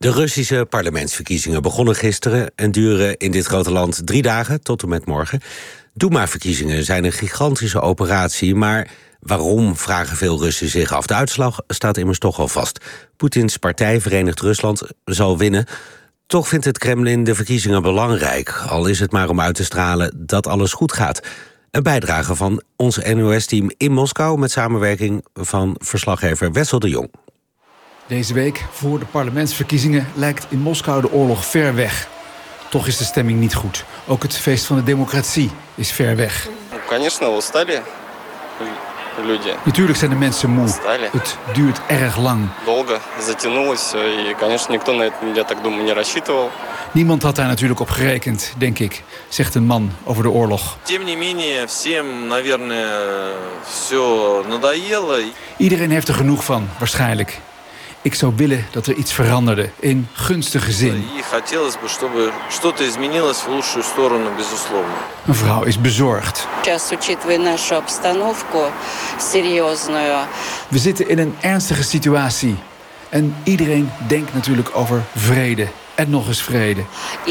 De Russische parlementsverkiezingen begonnen gisteren en duren in dit grote land 3 dagen tot en met morgen. Doema-verkiezingen zijn een gigantische operatie, maar waarom, vragen veel Russen zich af. De uitslag staat immers toch al vast. Poetins partij Verenigd Rusland zal winnen. Toch vindt het Kremlin de verkiezingen belangrijk, al is het maar om uit te stralen dat alles goed gaat. Een bijdrage van ons NOS-team in Moskou met samenwerking van verslaggever Wessel de Jong. Deze week, voor de parlementsverkiezingen, lijkt in Moskou de oorlog ver weg. Toch is de stemming niet goed. Ook het feest van de democratie is ver weg. Natuurlijk zijn de mensen moe. Het duurt erg lang. Niemand had daar natuurlijk op gerekend, denk ik, zegt een man over de oorlog. Iedereen heeft er genoeg van, waarschijnlijk. Ik zou willen dat er iets veranderde, in gunstige zin. Een vrouw is bezorgd. We zitten in een ernstige situatie. En iedereen denkt natuurlijk over vrede. En nog eens vrede.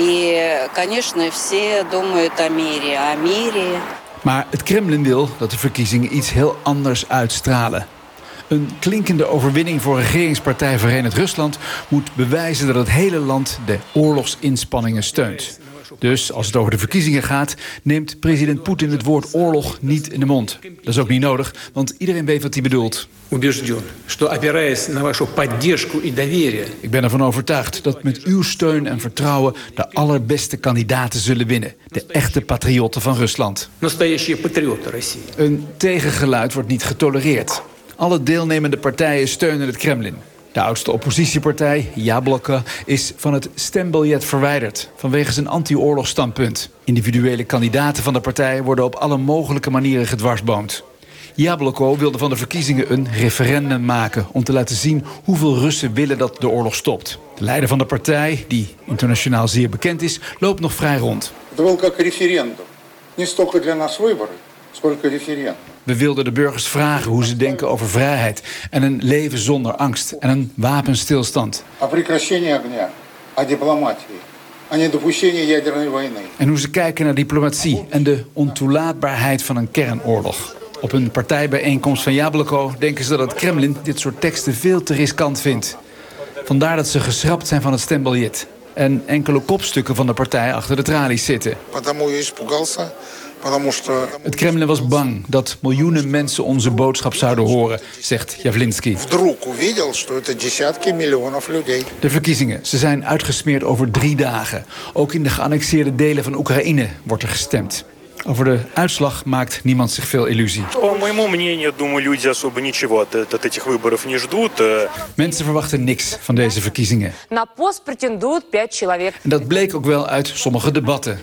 Maar het Kremlin wil dat de verkiezingen iets heel anders uitstralen. Een klinkende overwinning voor regeringspartij Verenigd Rusland moet bewijzen dat het hele land de oorlogsinspanningen steunt. Dus als het over de verkiezingen gaat, neemt president Poetin het woord oorlog niet in de mond. Dat is ook niet nodig, want iedereen weet wat hij bedoelt. Ik ben ervan overtuigd dat met uw steun en vertrouwen de allerbeste kandidaten zullen winnen. De echte patriotten van Rusland. Een tegengeluid wordt niet getolereerd. Alle deelnemende partijen steunen het Kremlin. De oudste oppositiepartij, Jabloko, is van het stembiljet verwijderd vanwege zijn anti-oorlogsstandpunt. Individuele kandidaten van de partij worden op alle mogelijke manieren gedwarsboomd. Jabloko wilde van de verkiezingen een referendum maken om te laten zien hoeveel Russen willen dat de oorlog stopt. De leider van de partij, die internationaal zeer bekend is, loopt nog vrij rond. We wilden de burgers vragen hoe ze denken over vrijheid en een leven zonder angst en een wapenstilstand. En hoe ze kijken naar diplomatie en de ontoelaatbaarheid van een kernoorlog. Op een partijbijeenkomst van Jabloko denken ze dat het Kremlin dit soort teksten veel te riskant vindt. Vandaar dat ze geschrapt zijn van het stembiljet. En enkele kopstukken van de partij achter de tralies zitten. Het Kremlin was bang dat miljoenen mensen onze boodschap zouden horen, zegt Javlinsky. De verkiezingen, ze zijn uitgesmeerd over 3 dagen. Ook in de geannexeerde delen van Oekraïne wordt er gestemd. Over de uitslag maakt niemand zich veel illusie. Mensen verwachten niks van deze verkiezingen. En dat bleek ook wel uit sommige debatten.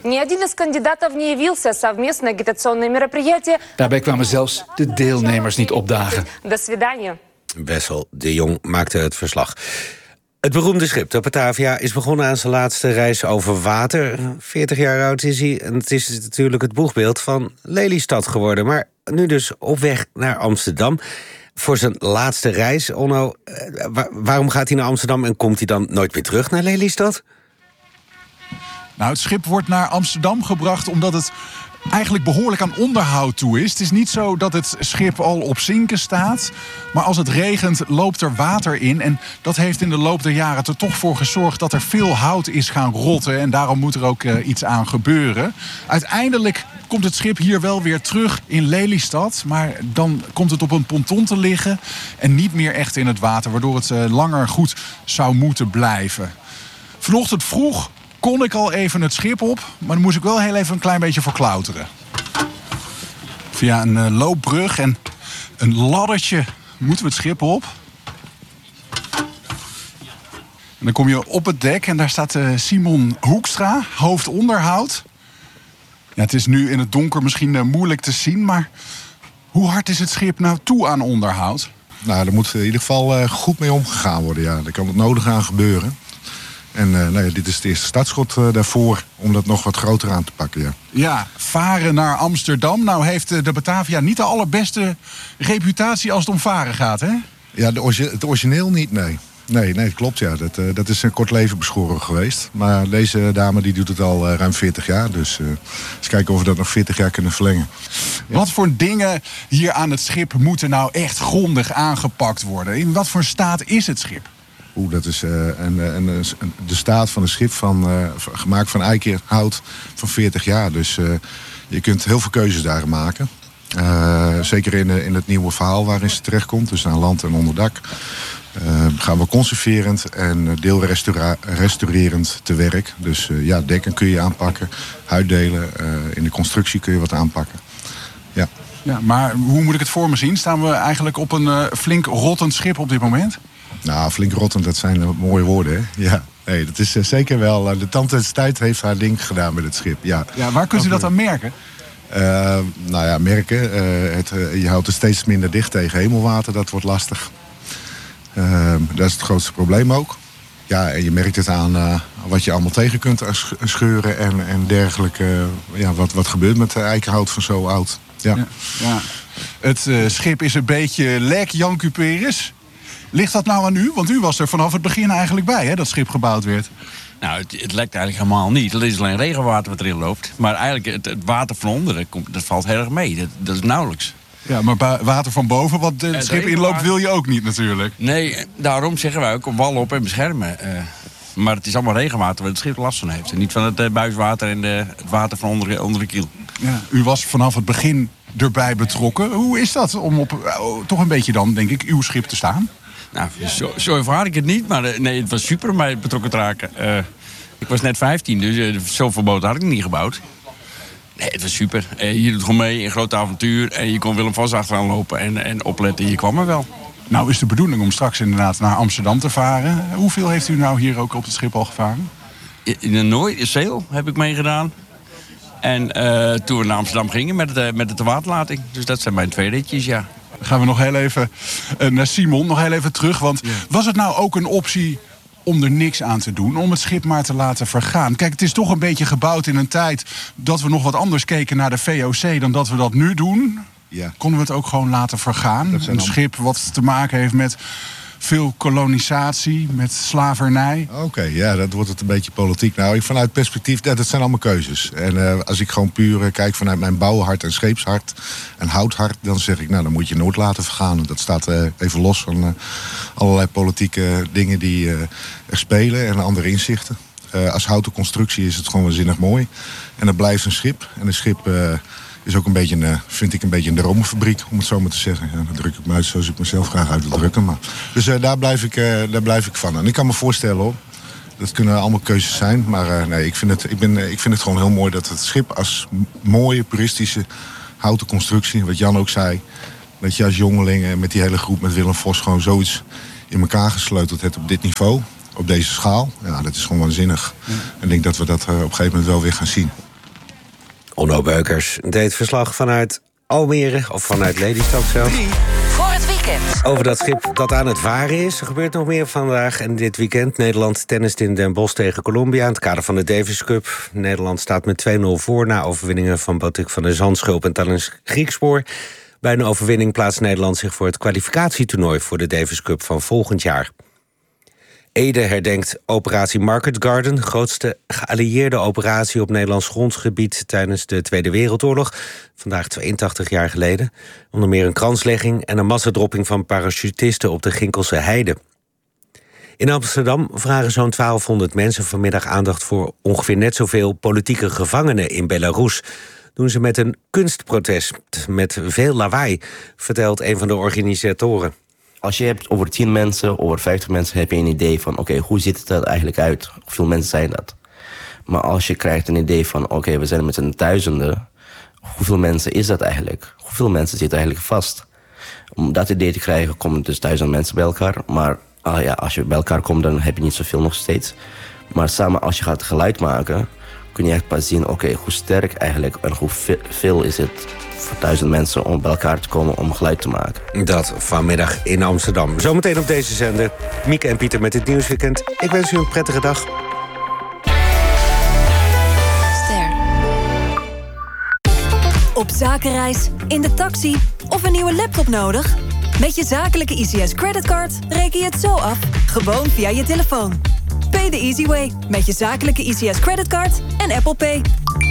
Daarbij kwamen zelfs de deelnemers niet opdagen. Wessel de Jong maakte het verslag. Het beroemde schip, de Batavia, is begonnen aan zijn laatste reis over water. 40 jaar oud is hij en het is natuurlijk het boegbeeld van Lelystad geworden. Maar nu dus op weg naar Amsterdam voor zijn laatste reis. Onno, waarom gaat hij naar Amsterdam en komt hij dan nooit meer terug naar Lelystad? Nou, het schip wordt naar Amsterdam gebracht omdat het eigenlijk behoorlijk aan onderhoud toe is. Het is niet zo dat het schip al op zinken staat. Maar als het regent, loopt er water in. En dat heeft in de loop der jaren er toch voor gezorgd dat er veel hout is gaan rotten. En daarom moet er ook iets aan gebeuren. Uiteindelijk komt het schip hier wel weer terug in Lelystad. Maar dan komt het op een ponton te liggen en niet meer echt in het water. Waardoor het langer goed zou moeten blijven. Vanochtend vroeg kon ik al even het schip op, maar dan moest ik wel heel even een klein beetje voor klauteren. Via een loopbrug en een laddertje moeten we het schip op. En dan kom je op het dek en daar staat Simon Hoekstra, hoofdonderhoud. Ja, het is nu in het donker misschien moeilijk te zien, maar hoe hard is het schip nou toe aan onderhoud? Nou, er moet in ieder geval goed mee omgegaan worden. Ja. Daar kan het nodig aan gebeuren. En dit is het eerste startschot daarvoor om dat nog wat groter aan te pakken. Ja. Ja, varen naar Amsterdam. Nou heeft de Batavia niet de allerbeste reputatie als het om varen gaat, hè? Ja, het origineel niet, nee. Nee, klopt, ja. Dat is een kort leven beschoren geweest. Maar deze dame die doet het al ruim 40 jaar. Dus eens kijken of we dat nog 40 jaar kunnen verlengen. Ja. Wat voor dingen hier aan het schip moeten nou echt grondig aangepakt worden? In wat voor staat is het schip? Dat is de staat van een schip gemaakt van eikenhout van 40 jaar. Dus je kunt heel veel keuzes daarin maken. Zeker in het nieuwe verhaal waarin ze terechtkomt. Dus aan land en onderdak. Gaan we conserverend en deelrestaurerend te werk. Dus dekken kun je aanpakken. Huiddelen. In de constructie kun je wat aanpakken. Ja. Ja, maar hoe moet ik het voor me zien? Staan we eigenlijk op een flink rottend schip op dit moment? Nou, flink rottend, dat zijn mooie woorden, hè? Ja. Nee, dat is zeker wel. De tand des tijd heeft haar ding gedaan met het schip. Ja, waar kunt u dat aan merken? Merken. Je houdt het steeds minder dicht tegen hemelwater. Dat wordt lastig. Dat is het grootste probleem ook. Ja, en je merkt het aan wat je allemaal tegen kunt scheuren en dergelijke. Wat gebeurt met eikenhout van zo oud. Ja. Het schip is een beetje lek Jan Cuperus. Ligt dat nou aan u? Want u was er vanaf het begin eigenlijk bij, hè, dat schip gebouwd werd. Nou, het lekt eigenlijk helemaal niet. Het is alleen regenwater wat erin loopt. Maar eigenlijk het water van onderen, dat valt heel erg mee. Dat is nauwelijks. Ja, maar water van boven, wat het schip inloopt, wil je ook niet natuurlijk. Nee, daarom zeggen wij ook op wal op en beschermen. Maar het is allemaal regenwater waar het schip last van heeft. En niet van het buiswater en het water van onder de kiel. Ja, u was vanaf het begin erbij betrokken. Hoe is dat om op toch een beetje dan, denk ik, uw schip te staan? Nou, zo ervaar ik het niet. Maar nee, het was super om mij betrokken te raken. Ik was net 15, dus zoveel boten had ik niet gebouwd. Nee, het was super. Je doet gewoon mee, een groot avontuur. En je kon Willem Vos achteraan lopen en opletten. Je kwam er wel. Nou is de bedoeling om straks inderdaad naar Amsterdam te varen. Hoeveel heeft u nou hier ook op het schip al gevaren? In de Nooi-Zeel heb ik meegedaan. En toen we naar Amsterdam gingen met de waterlating. Dus dat zijn mijn 2 ritjes, ja. Dan gaan we nog heel even naar Simon, nog heel even terug. Want was het nou ook een optie om er niks aan te doen, om het schip maar te laten vergaan? Kijk, het is toch een beetje gebouwd in een tijd dat we nog wat anders keken naar de VOC dan dat we dat nu doen. Ja. Konden we het ook gewoon laten vergaan? Een schip wat te maken heeft met veel kolonisatie, met slavernij. Oké, dat wordt het een beetje politiek. Nou, vanuit perspectief, dat zijn allemaal keuzes. En als ik gewoon puur kijk vanuit mijn bouwhart en scheepshart en houthart, dan zeg ik, nou, dan moet je nooit laten vergaan. Dat staat even los van allerlei politieke dingen die er spelen en andere inzichten. Als houten constructie is het gewoon waanzinnig mooi. En dat blijft een schip. En een schip is ook een beetje, vind ik, een beetje een dromenfabriek, om het zo maar te zeggen. Ja, dan druk ik me uit zoals ik mezelf graag uit wil drukken. Maar. Dus daar blijf ik van. En ik kan me voorstellen, hoor, dat kunnen allemaal keuzes zijn. Maar nee, ik vind het gewoon heel mooi dat het schip als mooie, puristische houten constructie, wat Jan ook zei, dat je als jongelingen met die hele groep, met Willem Vos, gewoon zoiets in elkaar gesleuteld hebt op dit niveau, op deze schaal. Ja, dat is gewoon waanzinnig. Ja. En ik denk dat we dat op een gegeven moment wel weer gaan zien. Onno Beukers deed verslag vanuit Almere, of vanuit Lelystad zelf. Voor het weekend. Over dat schip dat aan het varen is. Er gebeurt nog meer vandaag en dit weekend. Nederland tennist in Den Bosch tegen Colombia in het kader van de Davis Cup. Nederland staat met 2-0 voor na overwinningen van Botik van der Zandschulp en Talens Griekspoor. Bij een overwinning plaatst Nederland zich voor het kwalificatietoernooi voor de Davis Cup van volgend jaar. Ede herdenkt operatie Market Garden, grootste geallieerde operatie op Nederlands grondgebied tijdens de Tweede Wereldoorlog, vandaag 82 jaar geleden. Onder meer een kranslegging en een massadropping van parachutisten op de Ginkelse Heide. In Amsterdam vragen zo'n 1200 mensen vanmiddag aandacht voor ongeveer net zoveel politieke gevangenen in Belarus. Doen ze met een kunstprotest met veel lawaai, vertelt een van de organisatoren. Als je hebt over 10 mensen, over 50 mensen, heb je een idee van oké, hoe ziet het er eigenlijk uit? Hoeveel mensen zijn dat? Maar als je krijgt een idee van oké, we zijn met z'n duizenden, hoeveel mensen is dat eigenlijk? Hoeveel mensen zitten eigenlijk vast? Om dat idee te krijgen komen dus 1000 mensen bij elkaar. Maar als je bij elkaar komt, dan heb je niet zoveel nog steeds. Maar samen als je gaat geluid maken, kun je echt pas zien oké, hoe sterk eigenlijk en hoeveel is het voor 1000 mensen om bij elkaar te komen om geluid te maken. Dat vanmiddag in Amsterdam. Zometeen op deze zender. Mieke en Pieter met het Nieuwsweekend. Ik wens u een prettige dag. Ster. Op zakenreis, in de taxi of een nieuwe laptop nodig? Met je zakelijke ICS creditcard reken je het zo af. Gewoon via je telefoon. Pay the easy way. Met je zakelijke ICS creditcard en Apple Pay.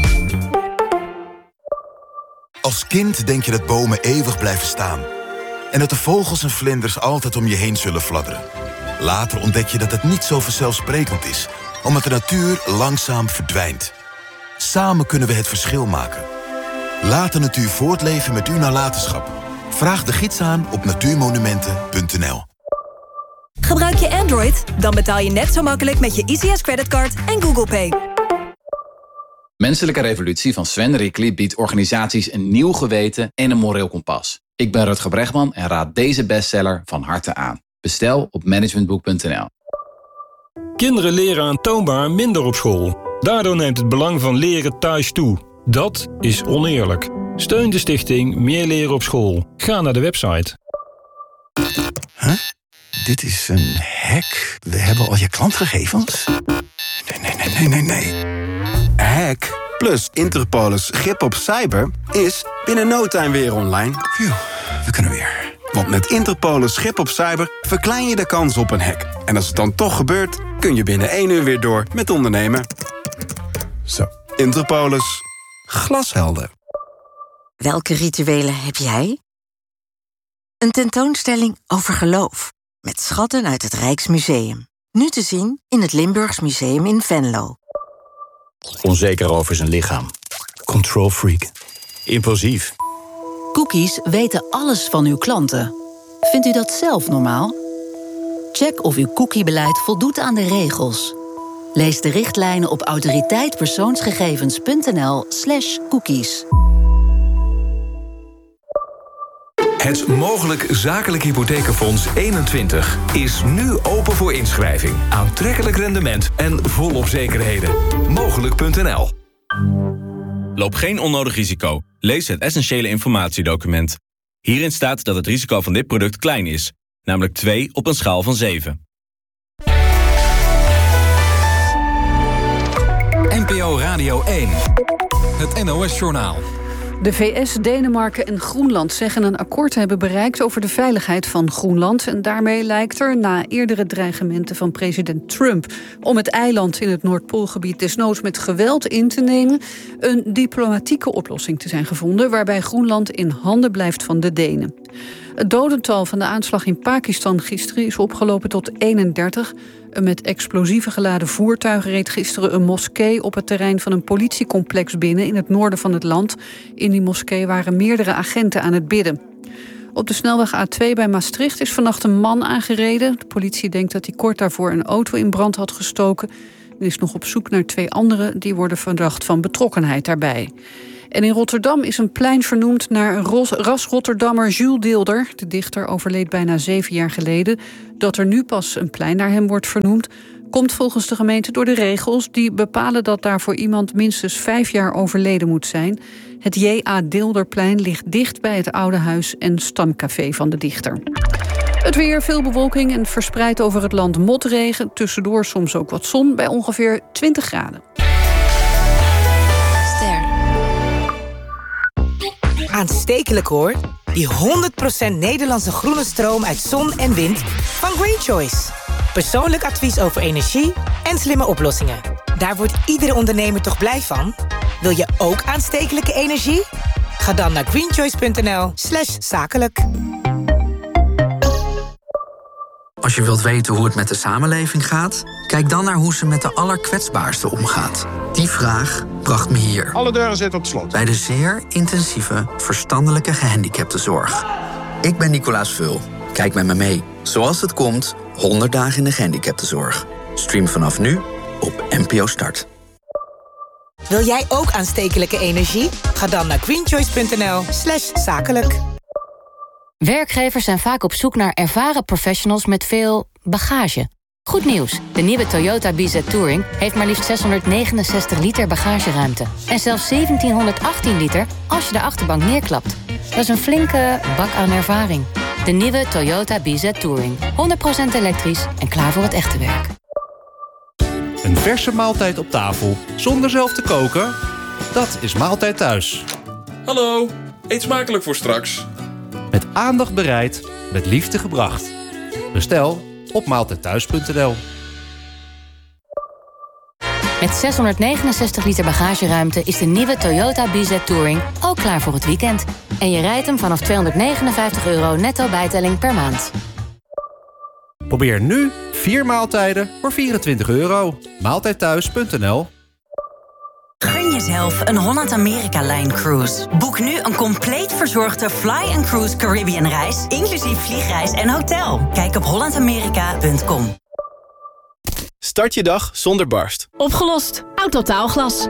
Als kind denk je dat bomen eeuwig blijven staan. En dat de vogels en vlinders altijd om je heen zullen fladderen. Later ontdek je dat het niet zo vanzelfsprekend is, omdat de natuur langzaam verdwijnt. Samen kunnen we het verschil maken. Laat de natuur voortleven met uw nalatenschap. Vraag de gids aan op natuurmonumenten.nl. Gebruik je Android? Dan betaal je net zo makkelijk met je ICS creditcard en Google Pay. Menselijke Revolutie van Sven Rickly biedt organisaties een nieuw geweten en een moreel kompas. Ik ben Rutger Bregman en raad deze bestseller van harte aan. Bestel op managementboek.nl. Kinderen leren aantoonbaar minder op school. Daardoor neemt het belang van leren thuis toe. Dat is oneerlijk. Steun de stichting Meer Leren op School. Ga naar de website. Huh? Dit is een hack. We hebben al je klantgegevens. Nee. Hack plus Interpolis grip op cyber is binnen no time weer online. Phew, we kunnen weer. Want met Interpolis grip op cyber verklein je de kans op een hack. En als het dan toch gebeurt, kun je binnen 1 uur weer door met ondernemen. Zo, Interpolis. Glashelder. Welke rituelen heb jij? Een tentoonstelling over geloof. Met schatten uit het Rijksmuseum. Nu te zien in het Limburgs Museum in Venlo. Onzeker over zijn lichaam. Control freak. Impulsief. Cookies weten alles van uw klanten. Vindt u dat zelf normaal? Check of uw cookiebeleid voldoet aan de regels. Lees de richtlijnen op autoriteitpersoonsgegevens.nl/cookies. Het Mogelijk Zakelijk Hypothekenfonds 21 is nu open voor inschrijving. Aantrekkelijk rendement en volop zekerheden. Mogelijk.nl. Loop geen onnodig risico. Lees het essentiële informatiedocument. Hierin staat dat het risico van dit product klein is. Namelijk 2 op een schaal van 7. NPO Radio 1. Het NOS-journaal. De VS, Denemarken en Groenland zeggen een akkoord te hebben bereikt over de veiligheid van Groenland. En daarmee lijkt er, na eerdere dreigementen van president Trump om het eiland in het Noordpoolgebied desnoods met geweld in te nemen, een diplomatieke oplossing te zijn gevonden waarbij Groenland in handen blijft van de Denen. Het dodental van de aanslag in Pakistan gisteren is opgelopen tot 31. Een met explosieven geladen voertuig reed gisteren een moskee op het terrein van een politiecomplex binnen in het noorden van het land. In die moskee waren meerdere agenten aan het bidden. Op de snelweg A2 bij Maastricht is vannacht een man aangereden. De politie denkt dat hij kort daarvoor een auto in brand had gestoken. En is nog op zoek naar 2 anderen die worden verdacht van betrokkenheid daarbij. En in Rotterdam is een plein vernoemd naar ras-Rotterdammer Jules Deelder. De dichter overleed bijna 7 jaar geleden. Dat er nu pas een plein naar hem wordt vernoemd, komt volgens de gemeente door de regels die bepalen dat daarvoor iemand minstens 5 jaar overleden moet zijn. Het J.A. Deelderplein ligt dicht bij het oude huis en stamcafé van de dichter. Het weer, veel bewolking en verspreid over het land motregen. Tussendoor soms ook wat zon bij ongeveer 20 graden. Aanstekelijk hoor. Die 100% Nederlandse groene stroom uit zon en wind van Green Choice. Persoonlijk advies over energie en slimme oplossingen. Daar wordt iedere ondernemer toch blij van? Wil je ook aanstekelijke energie? Ga dan naar greenchoice.nl/zakelijk. Als je wilt weten hoe het met de samenleving gaat, kijk dan naar hoe ze met de allerkwetsbaarsten omgaat. Die vraag bracht me hier. Alle deuren zitten op slot. Bij de zeer intensieve verstandelijke gehandicaptenzorg. Ik ben Nicolaas Vul. Kijk met me mee. Zoals het komt, 100 dagen in de gehandicaptenzorg. Stream vanaf nu op NPO Start. Wil jij ook aanstekelijke energie? Ga dan naar greenchoice.nl/zakelijk. Werkgevers zijn vaak op zoek naar ervaren professionals met veel bagage. Goed nieuws, de nieuwe Toyota BZ Touring heeft maar liefst 669 liter bagageruimte. En zelfs 1718 liter als je de achterbank neerklapt. Dat is een flinke bak aan ervaring. De nieuwe Toyota BZ Touring. 100% elektrisch en klaar voor het echte werk. Een verse maaltijd op tafel, zonder zelf te koken? Dat is Maaltijd Thuis. Hallo, eet smakelijk voor straks. Met aandacht bereid, met liefde gebracht. Bestel op maaltijdthuis.nl. Met 669 liter bagageruimte is de nieuwe Toyota BZ Touring ook klaar voor het weekend. En je rijdt hem vanaf €259 netto bijtelling per maand. Probeer nu 4 maaltijden voor €24. Maaltijdthuis.nl. Gun jezelf een Holland-Amerika-lijn cruise. Boek nu een compleet verzorgde Fly & Cruise Caribbean reis, inclusief vliegreis en hotel. Kijk op hollandamerika.com. Start je dag zonder barst. Opgelost. Autotaalglas.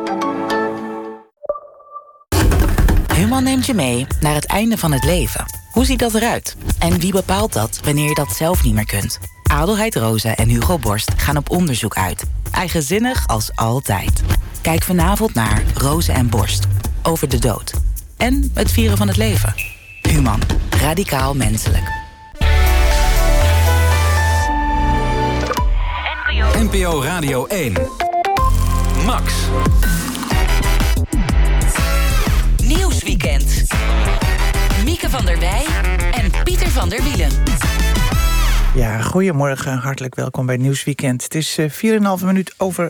Human neemt je mee naar het einde van het leven. Hoe ziet dat eruit? En wie bepaalt dat wanneer je dat zelf niet meer kunt? Adelheid Rozen en Hugo Borst gaan op onderzoek uit. Eigenzinnig als altijd. Kijk vanavond naar Rozen en Borst. Over de dood. En het vieren van het leven. Human. Radicaal menselijk. NPO Radio 1. Max. Nieuwsweekend. Mieke van der Wij en Pieter van der Wielen. Ja, goedemorgen. Hartelijk welkom bij Nieuwsweekend. Het is 4,5 minuut over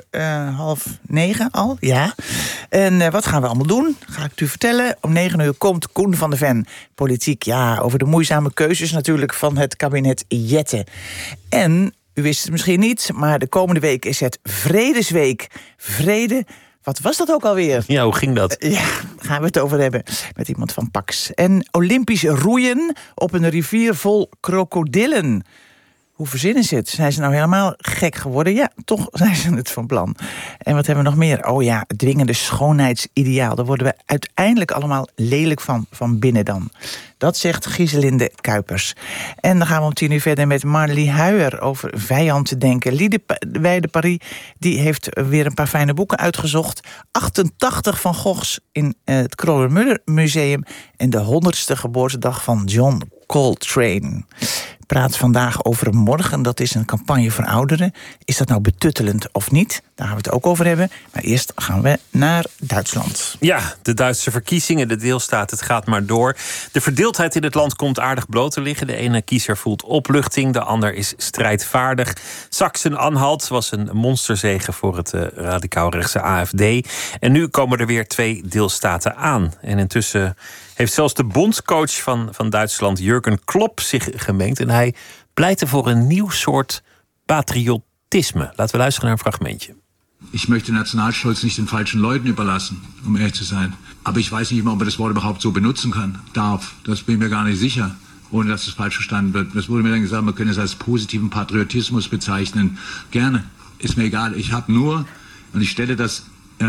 8:30 al, ja. En wat gaan we allemaal doen? Ga ik het u vertellen. Om 9 uur komt Koen van der Ven. Politiek, ja, over de moeizame keuzes natuurlijk van het kabinet Jette. En, u wist het misschien niet, maar de komende week is het Vredesweek. Vrede... Wat was dat ook alweer? Ja, hoe ging dat? Ja, gaan we het over hebben met iemand van Pax. En Olympisch roeien op een rivier vol krokodillen. Hoe verzinnen ze het? Zijn ze nou helemaal gek geworden? Ja, toch zijn ze het van plan. En wat hebben we nog meer? Oh ja, het dwingende schoonheidsideaal. Daar worden we uiteindelijk allemaal lelijk van binnen dan. Dat zegt Gieselinde Kuipers. En dan gaan we om 10 uur verder met Marlie Huijer over vijand denken. Liede Paris die heeft weer een paar fijne boeken uitgezocht. 88 van Goghs in het Kröller-Müller Museum. En de 100ste geboortedag van John Coltrane. Praat vandaag over morgen. Dat is een campagne voor ouderen. Is dat nou betuttelend of niet? Daar gaan we het ook over hebben. Maar eerst gaan we naar Duitsland. Ja, de Duitse verkiezingen, de deelstaat, het gaat maar door. De verdeeldheid in het land komt aardig bloot te liggen. De ene kiezer voelt opluchting, de ander is strijdvaardig. Sachsen-Anhalt was een monsterzege voor het radicaal-rechtse AfD. En nu komen er weer 2 deelstaten aan. En intussen heeft zelfs de bondscoach van Duitsland, Jurgen Klopp, zich gemengd. En hij pleitte voor een nieuw soort patriotisme. Laten we luisteren naar een fragmentje. Ich möchte Nationalstolz nicht den falschen Leuten überlassen, um ehrlich zu sein. Aber ich weiß nicht immer, ob man das Wort überhaupt so benutzen darf. Das bin ich mir gar nicht sicher, ohne dass es falsch verstanden wird. Es wurde mir dann gesagt, man könne es als positiven Patriotismus bezeichnen. Gerne, ist mir egal. Ich habe nur, und ich stelle das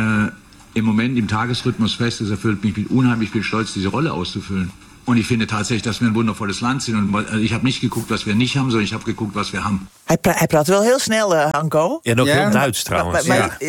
im Moment im Tagesrhythmus fest, es erfüllt mich mit unheimlich viel Stolz, diese Rolle auszufüllen. Und ich finde tatsächlich, dass wir ein wundervolles Land sind. Und ich habe nicht geguckt, was wir nicht haben, sondern ich habe geguckt, was wir haben. Hij praat wel heel snel, Hanko. Ja, en ook heel Duits trouwens.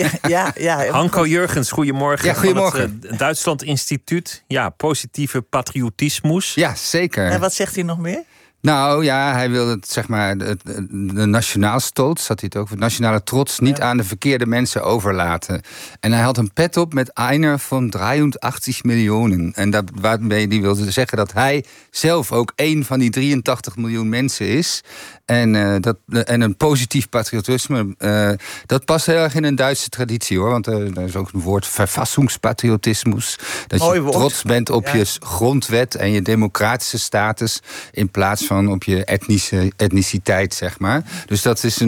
Ja. Hanko Jurgens, goedemorgen. Ja, goedemorgen. Van het Duitsland Instituut. Ja, positieve patriotismus. Ja, zeker. En wat zegt hij nog meer? Nou ja, hij wil het, zeg maar, de nationaal stolz, had hij het ook, de nationale trots, niet aan de verkeerde mensen overlaten. En hij had een pet op met einer van 83 miljoen. En waarmee hij wilde zeggen dat hij zelf ook één van die 83 miljoen mensen is. En een positief patriotisme, dat past heel erg in een Duitse traditie, hoor. Want er is ook een woord, verfassingspatriotismus. Dat je trots bent op je grondwet en je democratische status in plaats van op je etniciteit, zeg maar. Dus dat is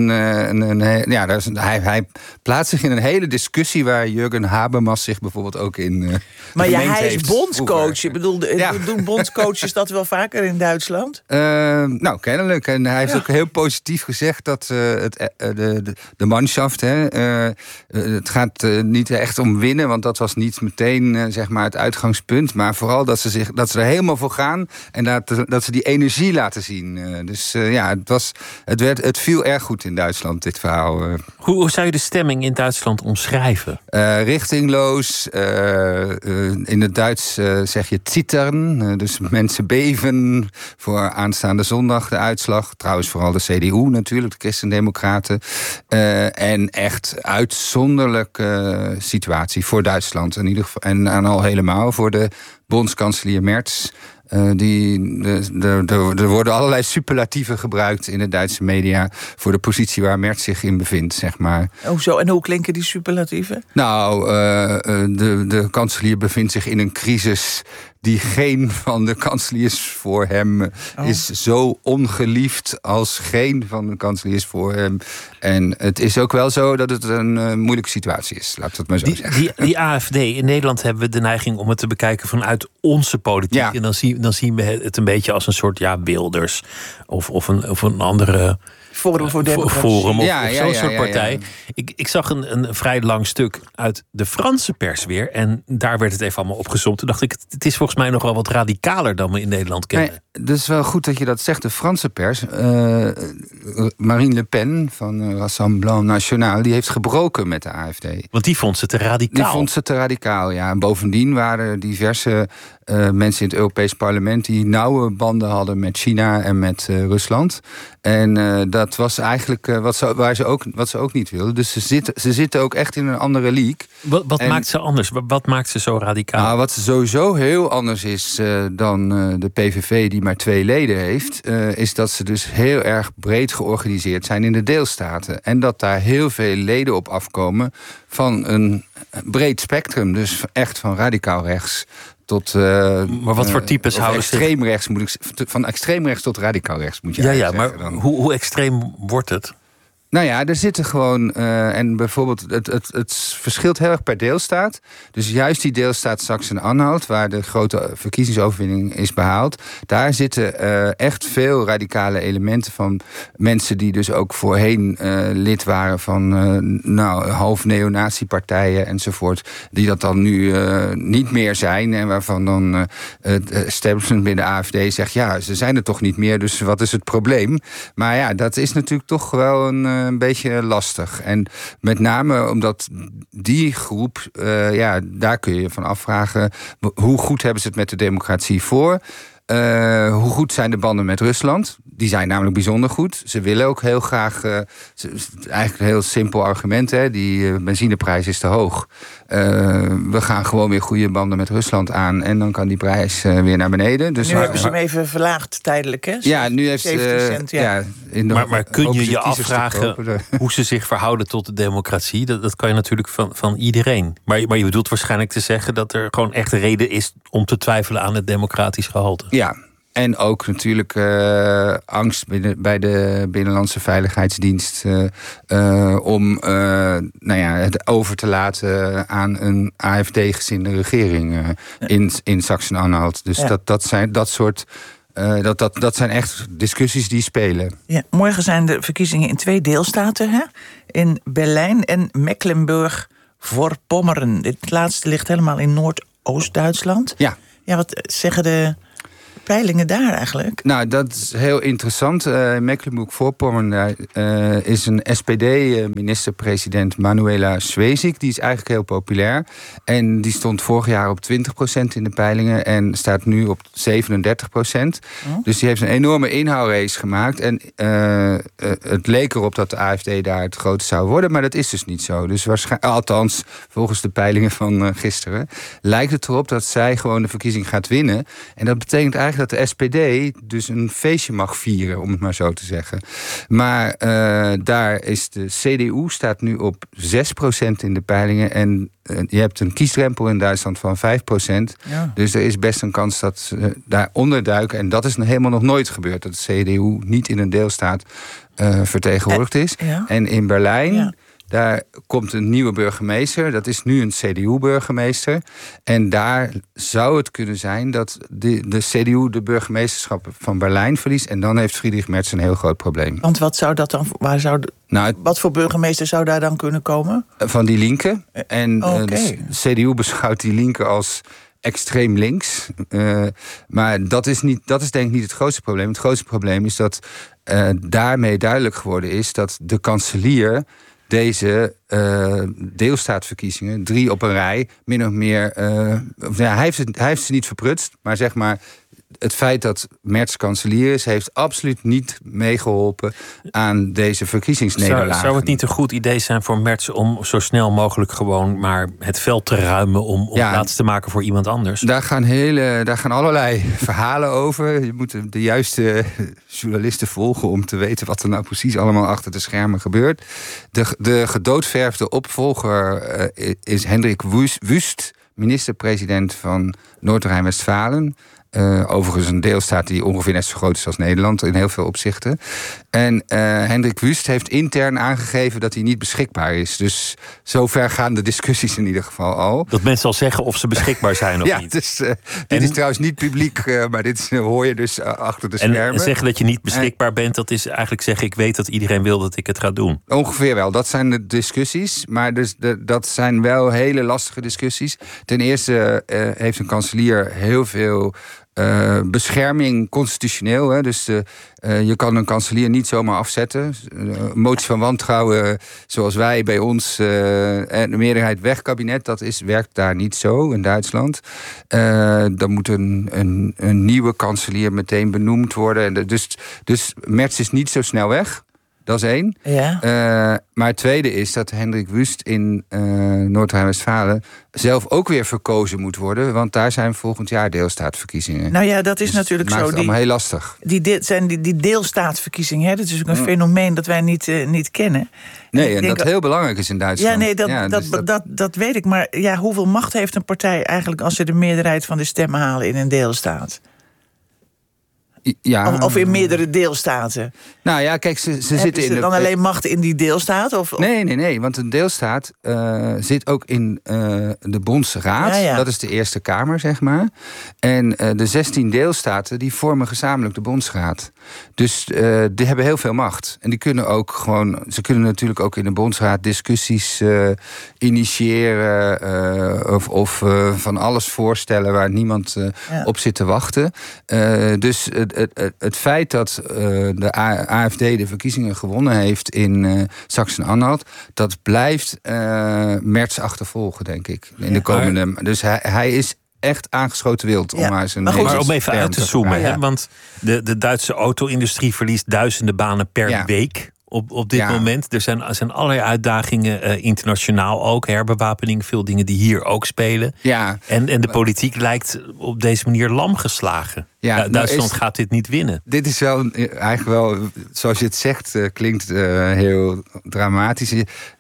hij plaatst zich in een hele discussie waar Jurgen Habermas zich bijvoorbeeld ook in maar ja, hij is bondscoach. Ik bedoel, doen bondscoaches dat wel vaker in Duitsland? Nou, kennelijk. En hij heeft ook heel positief gezegd dat de manschaft, het gaat niet echt om winnen, want dat was niet meteen zeg maar het uitgangspunt, maar vooral dat ze er helemaal voor gaan en dat ze die energie laten zien. Dus het viel erg goed in Duitsland, dit verhaal. Hoe zou je de stemming in Duitsland omschrijven? Richtingloos. In het Duits zeg je zittern. Dus mensen beven voor aanstaande zondag de uitslag. Trouwens vooral de CDU natuurlijk, de Christen-Democraten. En echt uitzonderlijke situatie voor Duitsland. In ieder geval, en al helemaal voor de bondskanselier Merz. Er worden allerlei superlatieven gebruikt in de Duitse media voor de positie waar Merz zich in bevindt, zeg maar. Hoezo? En hoe klinken die superlatieven? Nou, de kanselier bevindt zich in een crisis die geen van de kanseliers voor hem is zo ongeliefd als geen van de kanseliers voor hem. En het is ook wel zo dat het een moeilijke situatie is, laat ik het maar zo zeggen. Die AfD, in Nederland hebben we de neiging om het te bekijken vanuit onze politiek. Ja. En dan zien we het een beetje als een soort Wilders of een andere Forum voor Democratie. Forum of zo'n soort partij. Ja. Ik zag een vrij lang stuk uit de Franse pers weer. En daar werd het even allemaal opgezomd. Toen dacht ik, het is volgens mij nog wel wat radicaler dan we in Nederland kennen. Nee, het is wel goed dat je dat zegt. De Franse pers, Marine Le Pen van Rassemblement National, die heeft gebroken met de AfD. Want die vond ze te radicaal. Die vond ze te radicaal, ja. En bovendien waren er diverse mensen in het Europees Parlement die nauwe banden hadden met China en met Rusland. En dat was eigenlijk wat ze ook niet wilden. Dus ze zitten ook echt in een andere league. Wat maakt ze anders? Wat maakt ze zo radicaal? Nou, wat sowieso heel anders is dan de PVV, die maar 2 leden heeft, is dat ze dus heel erg breed georganiseerd zijn in de deelstaten. En dat daar heel veel leden op afkomen van een breed spectrum. Dus echt van radicaal rechts tot maar wat voor types houden extreem rechts, van extreem rechts tot radicaal rechts moet je zeggen. Maar hoe extreem wordt het? Nou ja, er zitten gewoon en bijvoorbeeld het verschilt heel erg per deelstaat. Dus juist die deelstaat Sachsen-Anhalt, waar de grote verkiezingsoverwinning is behaald, daar zitten echt veel radicale elementen van mensen die dus ook voorheen lid waren van half neonazi-partijen enzovoort, die dat dan nu niet meer zijn en waarvan dan het establishment binnen de AfD zegt, ja, ze zijn er toch niet meer, dus wat is het probleem? Maar ja, dat is natuurlijk toch wel een beetje lastig. En met name omdat die groep, daar kun je van afvragen, hoe goed hebben ze het met de democratie voor? Hoe goed zijn de banden met Rusland? Die zijn namelijk bijzonder goed. Ze willen ook heel graag, eigenlijk een heel simpel argument, hè, die benzineprijs is te hoog. We gaan gewoon weer goede banden met Rusland aan en dan kan die prijs weer naar beneden. Dus nu hebben ze hem even verlaagd tijdelijk, hè? Ja, nu heeft 70 cent, ja. Maar kun je afvragen hoe ze zich verhouden tot de democratie? Dat kan je natuurlijk van iedereen. Maar je bedoelt waarschijnlijk te zeggen dat er gewoon echt reden is om te twijfelen aan het democratisch gehalte. Ja. En ook natuurlijk angst bij de Binnenlandse Veiligheidsdienst om het over te laten aan een AfD-gezinde regering in Sachsen-Anhalt. Dus ja. Dat zijn echt discussies die spelen. Ja, morgen zijn de verkiezingen in 2 deelstaten, hè? In Berlijn en Mecklenburg-Vorpommern. Dit laatste ligt helemaal in Noordoost-Duitsland. Ja. Ja, wat zeggen de peilingen daar eigenlijk? Nou, dat is heel interessant. Mecklenburg-Vorpommern is een SPD-minister-president Manuela Schwesig. Die is eigenlijk heel populair. En die stond vorig jaar op 20% in de peilingen en staat nu op 37%. Dus die heeft een enorme inhoudrace gemaakt. En het leek erop dat de AfD daar het grootste zou worden, maar dat is dus niet zo. Dus althans, volgens de peilingen van gisteren, lijkt het erop dat zij gewoon de verkiezing gaat winnen. En dat betekent eigenlijk dat de SPD dus een feestje mag vieren, om het maar zo te zeggen. Maar daar is de CDU staat nu op 6% in de peilingen. En je hebt een kiesdrempel in Duitsland van 5%. Ja. Dus er is best een kans dat ze daar onderduiken. En dat is helemaal nog nooit gebeurd, dat de CDU niet in een deelstaat vertegenwoordigd is. Ja. En in Berlijn... Ja. Daar komt een nieuwe burgemeester. Dat is nu een CDU-burgemeester. En daar zou het kunnen zijn dat de CDU de burgemeesterschap van Berlijn verliest. En dan heeft Friedrich Merz een heel groot probleem. Want wat zou dat dan? Wat voor burgemeester zou daar dan kunnen komen? Van die Linke. En de CDU beschouwt die Linke als extreem links. Maar dat is denk ik niet het grootste probleem. Het grootste probleem is dat daarmee duidelijk geworden is dat de kanselier deze deelstaatverkiezingen, 3 op een rij, min of meer... hij heeft ze niet verprutst, maar zeg maar, het feit dat Merz kanselier is, heeft absoluut niet meegeholpen aan deze verkiezingsnederlagen. Zou het niet een goed idee zijn voor Merz om zo snel mogelijk gewoon maar het veld te ruimen om plaats te maken voor iemand anders? Daar gaan allerlei verhalen over. Je moet de juiste journalisten volgen om te weten wat er nou precies allemaal achter de schermen gebeurt. De gedoodverfde opvolger is Hendrik Wüst, minister-president van Noord-Rijn-Westfalen. Overigens een deelstaat die ongeveer net zo groot is als Nederland in heel veel opzichten. En Hendrik Wüst heeft intern aangegeven dat hij niet beschikbaar is. Dus zover gaan de discussies in ieder geval al. Dat mensen al zeggen of ze beschikbaar zijn of niet. Dus, dit is trouwens niet publiek, maar dit hoor je dus achter de schermen. En zeggen dat je niet beschikbaar bent, dat is eigenlijk zeggen, ik weet dat iedereen wil dat ik het ga doen. Ongeveer wel, dat zijn de discussies. Maar dus dat zijn wel hele lastige discussies. Ten eerste heeft een kanselier heel veel bescherming constitutioneel. Hè? Dus je kan een kanselier niet zomaar afzetten. Motie van wantrouwen, zoals wij bij ons en de meerderheid wegkabinet, werkt daar niet zo in Duitsland. Dan moet een nieuwe kanselier meteen benoemd worden. Dus Merz is niet zo snel weg. Dat is 1. Ja. Maar het tweede is dat Hendrik Wüst in Noord-Rijn-Westfalen zelf ook weer verkozen moet worden. Want daar zijn volgend jaar deelstaatverkiezingen. Nou ja, dat is natuurlijk maakt zo. Het allemaal heel lastig. Die deelstaatverkiezingen, hè, dat is ook een fenomeen dat wij niet kennen. Nee, en dat heel belangrijk is in Duitsland. Ja, nee, dat weet ik. Maar ja, hoeveel macht heeft een partij eigenlijk als ze de meerderheid van de stemmen halen in een deelstaat? Ja. Of in meerdere deelstaten. Nou ja, kijk, ze zitten in dan alleen macht in die deelstaat? Of? Nee, want een deelstaat zit ook in de Bondsraad. Ja. Dat is de Eerste Kamer, zeg maar. En de 16 deelstaten die vormen gezamenlijk de Bondsraad. Dus die hebben heel veel macht. En die kunnen ook gewoon. Ze kunnen natuurlijk ook in de Bondsraad discussies initiëren. Of van alles voorstellen waar niemand op zit te wachten. Dus het feit dat de AfD de verkiezingen gewonnen heeft in Sachsen-Anhalt, dat blijft Merz achtervolgen, denk ik. In de komende. Dus hij is echt aangeschoten wild om maar zijn. Maar om even uit te zoomen, hè, want de Duitse auto-industrie verliest duizenden banen per week. Op dit moment. Er zijn allerlei uitdagingen, internationaal ook. Herbewapening, veel dingen die hier ook spelen. Ja. En de politiek lijkt op deze manier lam geslagen. Ja, Duitsland gaat dit niet winnen. Dit is wel eigenlijk wel, zoals je het zegt, klinkt heel dramatisch.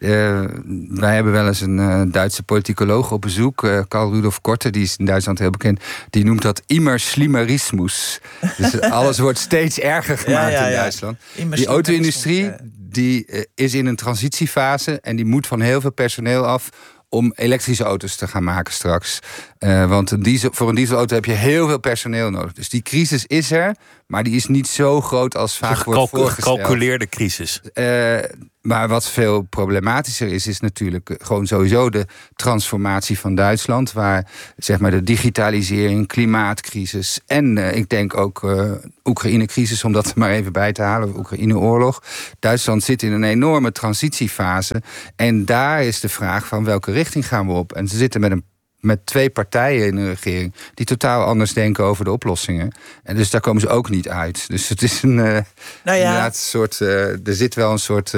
Wij hebben wel eens een Duitse politicoloog op bezoek, Karl Rudolf Korte, die is in Duitsland heel bekend. Die noemt dat immer schlimmerismus. Dus alles wordt steeds erger gemaakt in Duitsland. Die auto-industrie die is in een transitiefase en die moet van heel veel personeel af om elektrische auto's te gaan maken straks. Want voor een dieselauto heb je heel veel personeel nodig. Dus die crisis is er, maar die is niet zo groot als vaak wordt voorgesteld. Gecalculeerde crisis. Maar wat veel problematischer is natuurlijk gewoon sowieso de transformatie van Duitsland, waar zeg maar de digitalisering, klimaatcrisis en ik denk ook Oekraïne-crisis, om dat er maar even bij te halen, Oekraïne-oorlog. Duitsland zit in een enorme transitiefase en daar is de vraag van welke richting gaan we op? En ze zitten met 2 partijen in de regering die totaal anders denken over de oplossingen. En dus daar komen ze ook niet uit. Dus het is inderdaad een soort. Er zit wel een soort.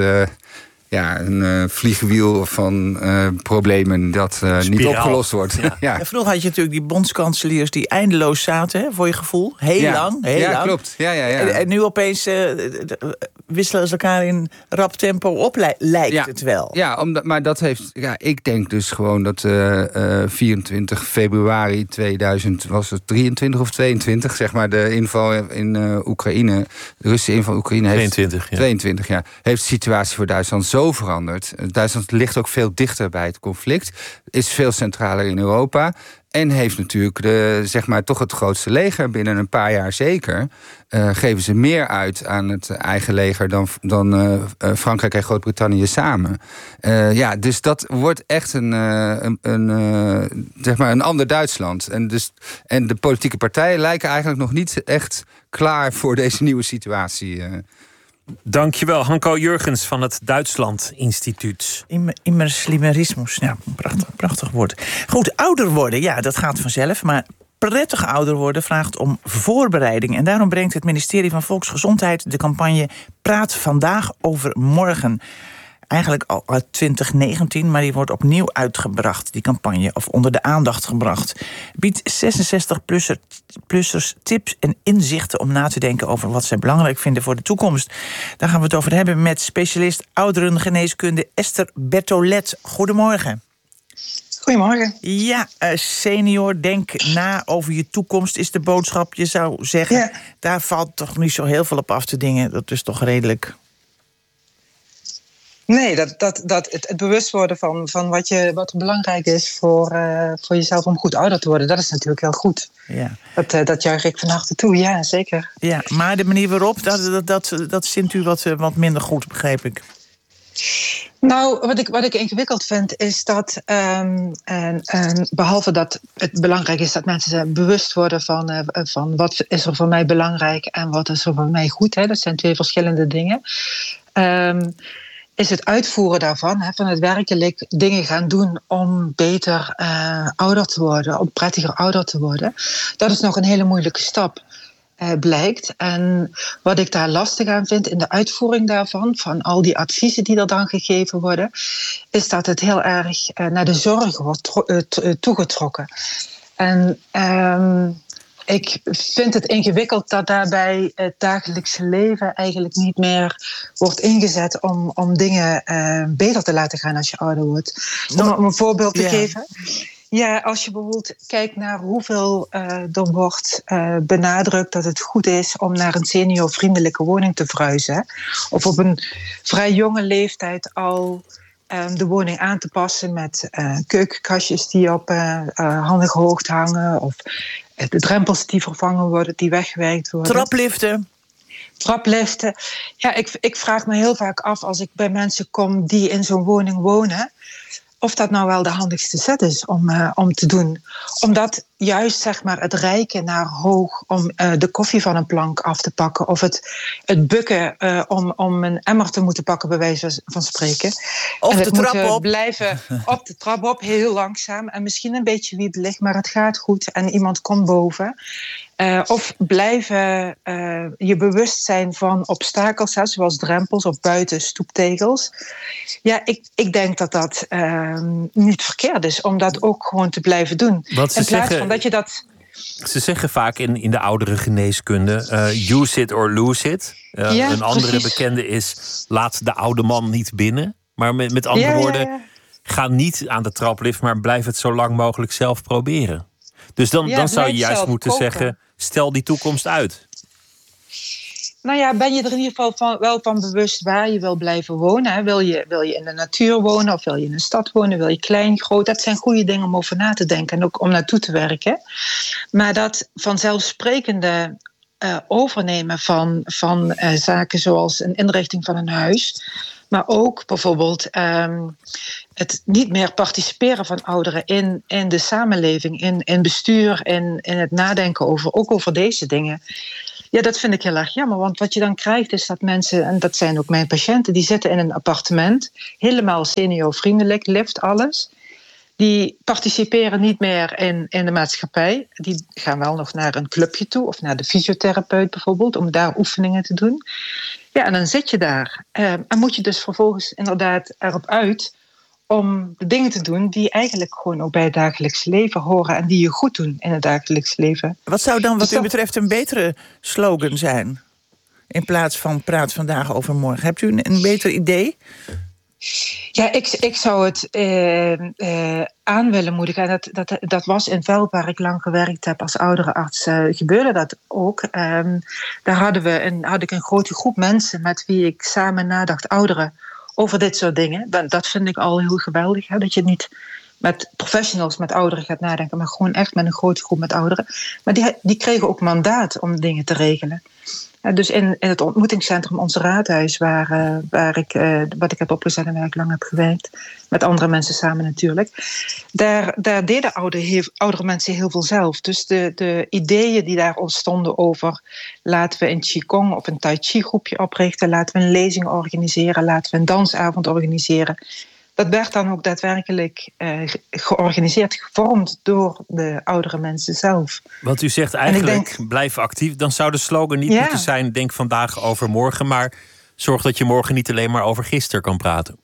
Een vliegwiel van problemen dat niet opgelost wordt. Ja. En vroeger had je natuurlijk die bondskanseliers die eindeloos zaten, hè, voor je gevoel. Heel lang. Ja, klopt. Ja. En nu opeens wisselen ze elkaar in rap tempo op, lijkt het wel. Ja, maar dat heeft. Ja, ik denk dus gewoon dat 24 februari 2000 was het 23 of 22, zeg maar, de inval in Oekraïne. De Russische inval in Oekraïne heeft 22 jaar. Heeft de situatie voor Duitsland zo veranderd. Duitsland ligt ook veel dichter bij het conflict. Is veel centraler in Europa. En heeft natuurlijk toch het grootste leger binnen een paar jaar zeker. Geven ze meer uit aan het eigen leger dan Frankrijk en Groot-Brittannië samen. Dus dat wordt echt een ander Duitsland. En de politieke partijen lijken eigenlijk nog niet echt klaar voor deze nieuwe situatie. Dankjewel, Hanko Jurgens van het Duitsland Instituut. Immer schlimmerismus, ja, prachtig woord. Goed, ouder worden, ja, dat gaat vanzelf, maar prettig ouder worden vraagt om voorbereiding. En daarom brengt het ministerie van Volksgezondheid de campagne Praat vandaag over morgen. Eigenlijk al uit 2019, maar die wordt opnieuw uitgebracht, die campagne, of onder de aandacht gebracht. Biedt 66-plussers tips en inzichten om na te denken over wat zij belangrijk vinden voor de toekomst. Daar gaan we het over hebben met specialist ouderengeneeskunde Esther Bertolet. Goedemorgen. Goedemorgen. Ja, senior, denk na over je toekomst is de boodschap. Je zou zeggen, ja. Daar valt toch niet zo heel veel op af te dingen. Dat is toch redelijk... Nee, het bewust worden van wat er belangrijk is voor jezelf om goed ouder te worden, dat is natuurlijk heel goed. Ja. Dat juich ik van harte toe, ja, zeker. Ja, maar de manier waarop, dat vindt u wat minder goed, begreep ik. Nou, wat ik ingewikkeld vind, is dat behalve dat het belangrijk is dat mensen bewust worden van wat is er voor mij belangrijk en wat is er voor mij goed. Hè? Dat zijn twee verschillende dingen. Is het uitvoeren daarvan, van het werkelijk dingen gaan doen om beter ouder te worden, om prettiger ouder te worden. Dat is nog een hele moeilijke stap, blijkt. En wat ik daar lastig aan vind in de uitvoering daarvan, van al die adviezen die er dan gegeven worden, is dat het heel erg naar de zorg wordt toegetrokken. En ik vind het ingewikkeld dat daarbij het dagelijkse leven eigenlijk niet meer wordt ingezet om dingen beter te laten gaan als je ouder wordt. Om een voorbeeld te geven. Ja, als je bijvoorbeeld kijkt naar hoeveel er wordt benadrukt dat het goed is om naar een seniorvriendelijke woning te verhuizen. Hè? Of op een vrij jonge leeftijd al de woning aan te passen met keukenkastjes die op handige hoogte hangen. Of de drempels die vervangen worden, die weggewerkt worden. Trapliften. Ja, ik vraag me heel vaak af als ik bij mensen kom die in zo'n woning wonen, of dat nou wel de handigste zet is om te doen. Omdat juist zeg maar, het reiken naar hoog om de koffie van een plank af te pakken, of het bukken om een emmer te moeten pakken, bij wijze van spreken. Of de trap op. Blijven op de trap op, heel langzaam. En misschien een beetje wiebelig, maar het gaat goed. En iemand komt boven. Of blijven je bewust zijn van obstakels, hè, zoals drempels of buiten stoeptegels. Ja, ik denk dat niet verkeerd is om dat ook gewoon te blijven doen. In plaats van dat je dat... Ze zeggen vaak in de oudere geneeskunde, use it or lose it. Een andere bekende is, laat de oude man niet binnen. Maar met andere woorden, ga niet aan de traplift, maar blijf het zo lang mogelijk zelf proberen. Dus dan zou je juist moeten zeggen, stel die toekomst uit. Nou ja, ben je er in ieder geval wel van bewust waar je wil blijven wonen? Hè? Wil je in de natuur wonen of wil je in een stad wonen? Wil je klein, groot? Dat zijn goede dingen om over na te denken en ook om naartoe te werken. Maar dat vanzelfsprekende overnemen van zaken zoals een inrichting van een huis, maar ook bijvoorbeeld het niet meer participeren van ouderen in de samenleving, in bestuur, in het nadenken over deze dingen. Ja, dat vind ik heel erg jammer, want wat je dan krijgt is dat mensen, en dat zijn ook mijn patiënten, die zitten in een appartement, helemaal seniorvriendelijk, lift, alles. Die participeren niet meer in de maatschappij. Die gaan wel nog naar een clubje toe of naar de fysiotherapeut bijvoorbeeld, om daar oefeningen te doen. Ja, en dan zit je daar. En moet je dus vervolgens inderdaad erop uit om de dingen te doen die eigenlijk gewoon ook bij het dagelijks leven horen en die je goed doen in het dagelijks leven. Wat zou dan wat u betreft een betere slogan zijn? In plaats van praat vandaag over morgen. Hebt u een beter idee? Ja, ik zou het aan willen moedigen. Dat was in Velp, waar ik lang gewerkt heb als ouderenarts, gebeurde dat ook. Daar had ik een grote groep mensen met wie ik samen nadacht, ouderen, over dit soort dingen. Dat vind ik al heel geweldig. Hè? Dat je niet met professionals, met ouderen gaat nadenken, maar gewoon echt met een grote groep met ouderen. Maar die kregen ook mandaat om dingen te regelen. Dus in het ontmoetingscentrum Ons Raadhuis, wat ik heb opgezet en waar ik lang heb gewerkt, met andere mensen samen natuurlijk, daar deden oudere mensen heel veel zelf. Dus de ideeën die daar ontstonden over, laten we een Qigong of een Tai Chi groepje oprichten, laten we een lezing organiseren, laten we een dansavond organiseren. dat werd dan ook daadwerkelijk georganiseerd, gevormd door de oudere mensen zelf. Want u zegt eigenlijk, blijf actief. Dan zou de slogan niet moeten zijn, denk vandaag over morgen, maar zorg dat je morgen niet alleen maar over gisteren kan praten.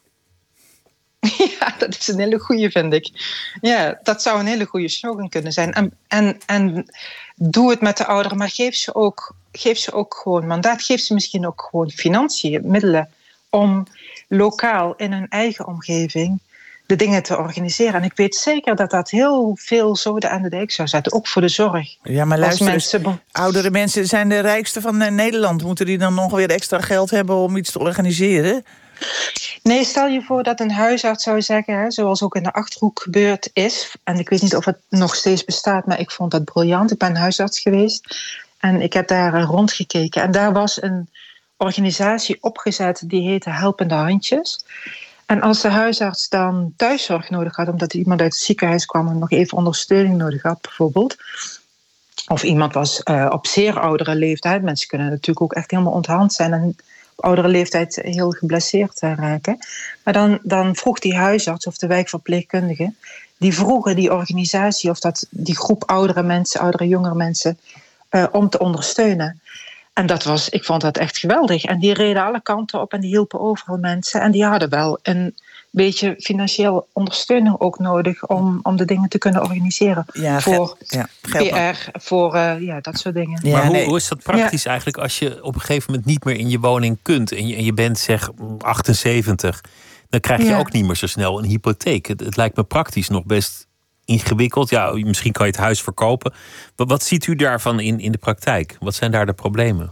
Ja, dat is een hele goeie, vind ik. Ja, dat zou een hele goede slogan kunnen zijn. En doe het met de ouderen, maar geef ze ook gewoon mandaat. Geef ze misschien ook gewoon financiën, middelen om lokaal in hun eigen omgeving de dingen te organiseren. En ik weet zeker dat dat heel veel zoden aan de dijk zou zetten, ook voor de zorg. Ja, maar luister, oudere mensen zijn de rijkste van Nederland. Moeten die dan nog weer extra geld hebben om iets te organiseren? Nee, stel je voor dat een huisarts zou zeggen, zoals ook in de Achterhoek gebeurd is, en ik weet niet of het nog steeds bestaat, maar ik vond dat briljant. Ik ben huisarts geweest en ik heb daar rondgekeken. En daar was een organisatie opgezet die heette Helpende Handjes. En als de huisarts dan thuiszorg nodig had, omdat iemand uit het ziekenhuis kwam en nog even ondersteuning nodig had bijvoorbeeld, of iemand was op zeer oudere leeftijd, mensen kunnen natuurlijk ook echt helemaal onthand zijn en op oudere leeftijd heel geblesseerd raken. Maar dan vroeg die huisarts of de wijkverpleegkundige, die vroegen die organisatie of die groep oudere jongere mensen om te ondersteunen. En ik vond dat echt geweldig. En die reden alle kanten op en die hielpen overal mensen. En die hadden wel een beetje financiële ondersteuning ook nodig om de dingen te kunnen organiseren. Ja, voor PR, voor dat soort dingen. Ja, maar hoe is dat praktisch eigenlijk als je op een gegeven moment niet meer in je woning kunt en je bent zeg 78, dan krijg je ook niet meer zo snel een hypotheek. Het lijkt me praktisch nog best ingewikkeld. Ja, misschien kan je het huis verkopen. Maar wat ziet u daarvan in de praktijk? Wat zijn daar de problemen?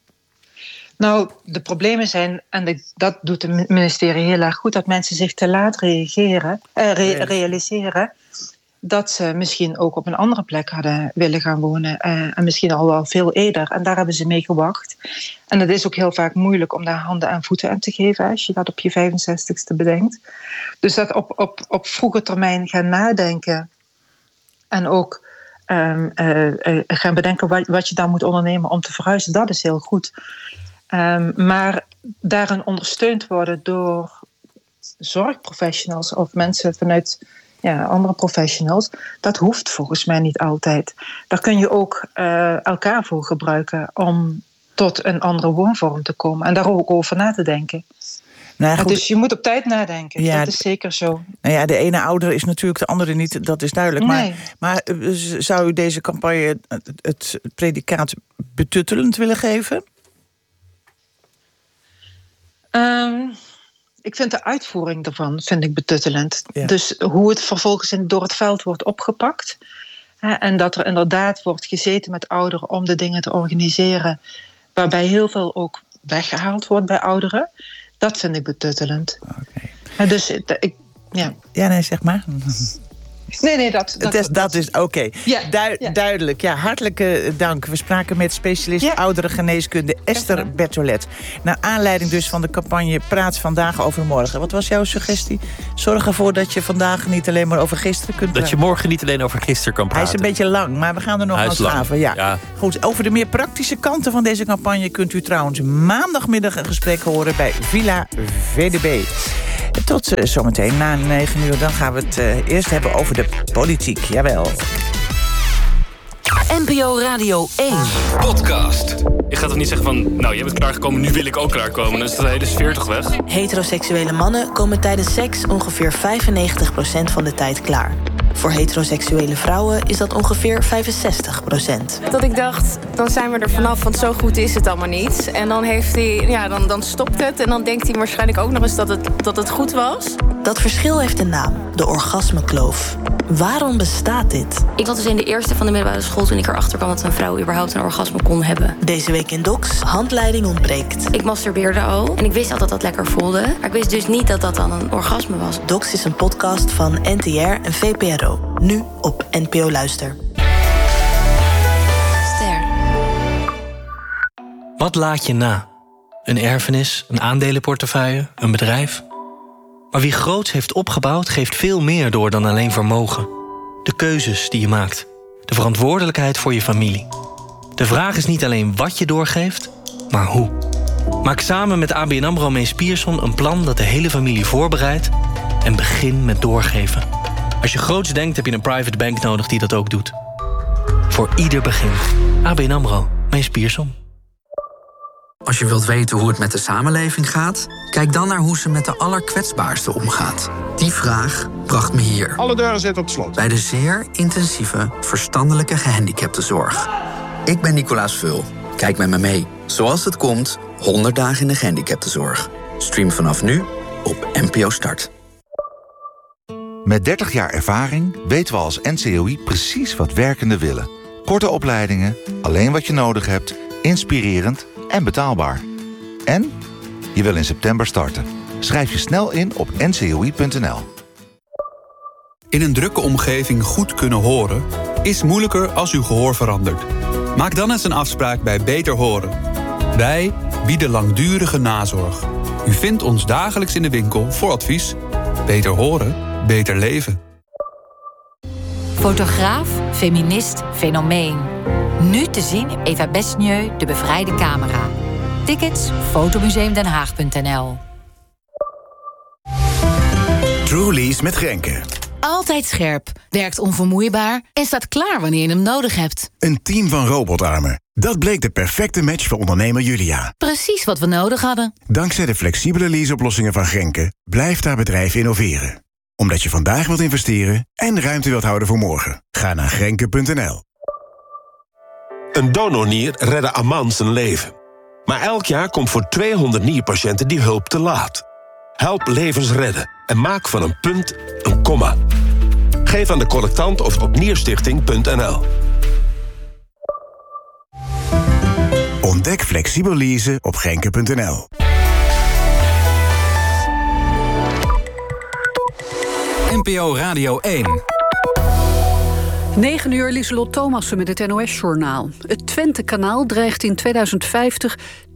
Nou, de problemen zijn, en dat doet het ministerie heel erg goed, dat mensen zich te laat realiseren dat ze misschien ook op een andere plek hadden willen gaan wonen. En misschien al wel veel eerder. En daar hebben ze mee gewacht. En het is ook heel vaak moeilijk om daar handen en voeten aan te geven, als je dat op je 65ste bedenkt. Dus dat op vroege termijn gaan nadenken en ook gaan bedenken wat je dan moet ondernemen om te verhuizen, dat is heel goed. Maar daarin ondersteund worden door zorgprofessionals of mensen vanuit andere professionals, dat hoeft volgens mij niet altijd. Daar kun je ook elkaar voor gebruiken om tot een andere woonvorm te komen en daar ook over na te denken. Nou, goed. Dus je moet op tijd nadenken, dat is zeker zo. Nou ja, de ene ouder is natuurlijk de andere niet, dat is duidelijk. Nee. Maar zou u deze campagne het predicaat betuttelend willen geven? Ik vind de uitvoering ervan betuttelend. Ja. Dus hoe het vervolgens door het veld wordt opgepakt. En dat er inderdaad wordt gezeten met ouderen om de dingen te organiseren, waarbij heel veel ook weggehaald wordt bij ouderen. Dat vind ik betuttelend. Okay. Dus nee, zeg maar. Nee, dat is oké. Ja, duidelijk. Ja, hartelijk dank. We spraken met specialist ouderengeneeskunde Esther Bertolet. Naar aanleiding dus van de campagne Praat vandaag over morgen. Wat was jouw suggestie? Zorg ervoor dat je vandaag niet alleen maar over gisteren kunt praten. Dat je morgen niet alleen over gisteren kan praten. Hij is een beetje lang, maar we gaan er nog aan schaven. Ja. Goed, over de meer praktische kanten van deze campagne kunt u trouwens maandagmiddag een gesprek horen bij Villa VDB. Tot zometeen na 9 uur. Dan gaan we het eerst hebben over de politiek. Jawel. NPO Radio 1. Podcast. Je gaat toch niet zeggen van, nou, jij bent klaargekomen, nu wil ik ook klaarkomen. Dan is de hele sfeer toch weg? Heteroseksuele mannen komen tijdens seks ongeveer 95% van de tijd klaar. Voor heteroseksuele vrouwen is dat ongeveer 65%. Dat ik dacht, dan zijn we er vanaf, want zo goed is het allemaal niet. En dan heeft hij, dan stopt het. En dan denkt hij waarschijnlijk ook nog eens dat het goed was. Dat verschil heeft een naam, de orgasmekloof. Waarom bestaat dit? Ik was dus in de eerste van de middelbare school toen ik erachter kwam dat een vrouw überhaupt een orgasme kon hebben. Deze week in Docs, handleiding ontbreekt. Ik masturbeerde al en ik wist al dat dat lekker voelde. Maar ik wist dus niet dat dat dan een orgasme was. Docs is een podcast van NTR en VPRO. Nu op NPO Luister. Ster. Wat laat je na? Een erfenis, een aandelenportefeuille, een bedrijf? Maar wie groots heeft opgebouwd, geeft veel meer door dan alleen vermogen. De keuzes die je maakt. De verantwoordelijkheid voor je familie. De vraag is niet alleen wat je doorgeeft, maar hoe. Maak samen met ABN AMRO Mees Pierson een plan dat de hele familie voorbereidt En begin met doorgeven. Als je groots denkt, heb je een private bank nodig die dat ook doet. Voor ieder begin. ABN AMRO. Mees Pierson. Als je wilt weten hoe het met de samenleving gaat, kijk dan naar hoe ze met de allerkwetsbaarsten omgaat. Die vraag bracht me hier. Alle deuren zitten op slot. Bij de zeer intensieve verstandelijke gehandicaptenzorg. Ik ben Nicolaas Vul. Kijk met me mee. Zoals het komt, 100 dagen in de gehandicaptenzorg. Stream vanaf nu op NPO Start. Met 30 jaar ervaring weten we als NCOI precies wat werkenden willen. Korte opleidingen, alleen wat je nodig hebt, inspirerend en betaalbaar. En je wil in september starten. Schrijf je snel in op ncoi.nl. In een drukke omgeving goed kunnen horen is moeilijker als uw gehoor verandert. Maak dan eens een afspraak bij Beter Horen. Wij bieden langdurige nazorg. U vindt ons dagelijks in de winkel voor advies. Beter horen, beter leven. Fotograaf, feminist, fenomeen. Nu te zien Eva Besnieu, de bevrijde camera. Tickets fotomuseumdenhaag.nl. Trulies met Grenke. Altijd scherp, werkt onvermoeibaar en staat klaar wanneer je hem nodig hebt. Een team van robotarmen. Dat bleek de perfecte match voor ondernemer Julia. Precies wat we nodig hadden. Dankzij de flexibele leaseoplossingen van Grenke blijft haar bedrijf innoveren. Omdat je vandaag wilt investeren en ruimte wilt houden voor morgen. Ga naar Grenke.nl. Een donornier redde Aman zijn leven. Maar elk jaar komt voor 200 nierpatiënten die hulp te laat. Help levens redden en maak van een punt een komma. Geef aan de collectant of op nierstichting.nl. Ontdek flexibel leasen op Grenke.nl. NPO Radio 1. 9 uur, Lieselot Thomassen met het NOS-journaal. Het Twente-kanaal dreigt in 2050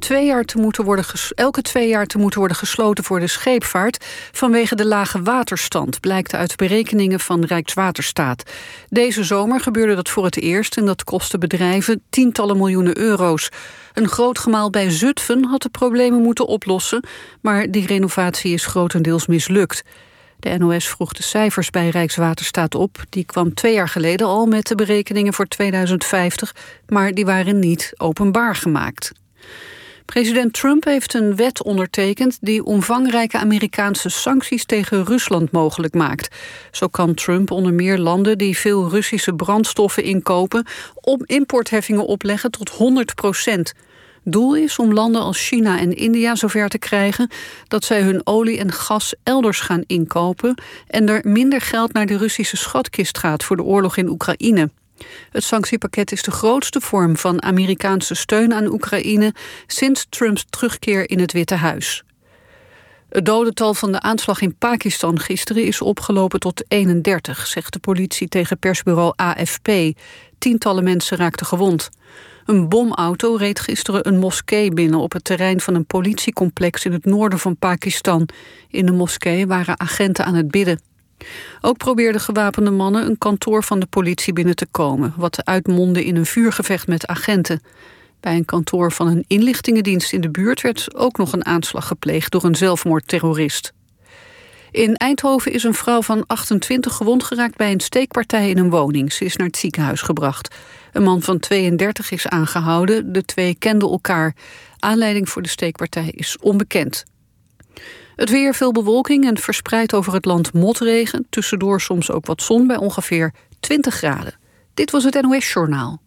elke 2 jaar te moeten worden gesloten voor de scheepvaart vanwege de lage waterstand, blijkt uit berekeningen van Rijkswaterstaat. Deze zomer gebeurde dat voor het eerst en dat kostte bedrijven tientallen miljoenen euro's. Een groot gemaal bij Zutphen had de problemen moeten oplossen, maar die renovatie is grotendeels mislukt. De NOS vroeg de cijfers bij Rijkswaterstaat op. Die kwam 2 jaar geleden al met de berekeningen voor 2050... maar die waren niet openbaar gemaakt. President Trump heeft een wet ondertekend die omvangrijke Amerikaanse sancties tegen Rusland mogelijk maakt. Zo kan Trump onder meer landen die veel Russische brandstoffen inkopen om importheffingen opleggen tot 100%. Doel is om landen als China en India zover te krijgen dat zij hun olie en gas elders gaan inkopen en er minder geld naar de Russische schatkist gaat voor de oorlog in Oekraïne. Het sanctiepakket is de grootste vorm van Amerikaanse steun aan Oekraïne sinds Trumps terugkeer in het Witte Huis. Het dodental van de aanslag in Pakistan gisteren is opgelopen tot 31, zegt de politie tegen persbureau AFP. Tientallen mensen raakten gewond. Een bomauto reed gisteren een moskee binnen op het terrein van een politiecomplex in het noorden van Pakistan. In de moskee waren agenten aan het bidden. Ook probeerden gewapende mannen een kantoor van de politie binnen te komen, wat uitmondde in een vuurgevecht met agenten. Bij een kantoor van een inlichtingendienst in de buurt werd ook nog een aanslag gepleegd door een zelfmoordterrorist. In Eindhoven is een vrouw van 28 gewond geraakt bij een steekpartij in een woning. Ze is naar het ziekenhuis gebracht. Een man van 32 is aangehouden. De twee kenden elkaar. Aanleiding voor de steekpartij is onbekend. Het weer, veel bewolking en verspreid over het land motregen. Tussendoor soms ook wat zon bij ongeveer 20 graden. Dit was het NOS-journaal.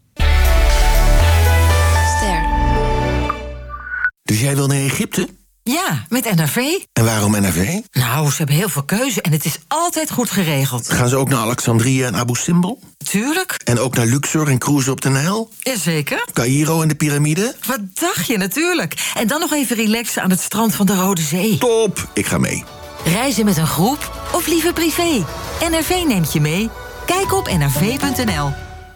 Ster. Dus jij wil naar Egypte? Ja, met NRV. En waarom NRV? Nou, ze hebben heel veel keuze en het is altijd goed geregeld. Gaan ze ook naar Alexandria en Abu Simbel? Tuurlijk. En ook naar Luxor en cruisen op de Nijl? Jazeker. Caïro en de piramide? Wat dacht je, natuurlijk. En dan nog even relaxen aan het strand van de Rode Zee. Top, ik ga mee. Reizen met een groep of liever privé? NRV neemt je mee. Kijk op nrv.nl.